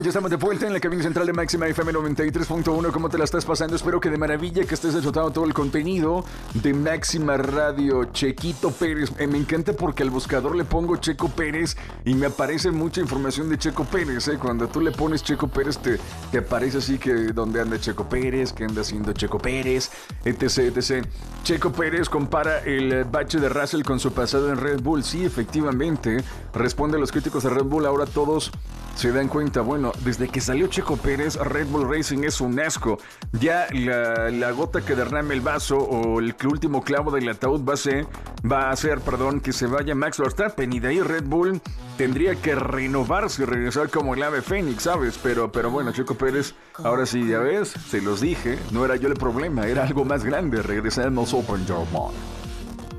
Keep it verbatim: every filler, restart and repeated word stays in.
Ya estamos de vuelta en la cabina central de Máxima F M noventa y tres punto uno. ¿Cómo te la estás pasando? Espero que de maravilla, que estés disfrutando todo el contenido de Máxima Radio. Chequito Pérez. Eh, me encanta porque al buscador le pongo Checo Pérez y me aparece mucha información de Checo Pérez. ¿eh? Cuando tú le pones Checo Pérez, te, te aparece así que dónde anda Checo Pérez, qué anda haciendo Checo Pérez, etc, etcétera. Checo Pérez compara el bache de Russell con su pasado en Red Bull. Sí, efectivamente, responde a los críticos de Red Bull. Ahora todos se dan cuenta, bueno, desde que salió Checo Pérez, Red Bull Racing es un asco. Ya la, la gota que derrame el vaso o el último clavo del ataúd va a ser, va a ser, perdón, que se vaya Max Verstappen, y de ahí Red Bull tendría que renovarse y regresar como el ave fénix, ¿sabes? Pero, pero bueno, Checo Pérez, ahora sí, ya ves, se los dije, no era yo el problema, era algo más grande. Regresamos Open Your Mind.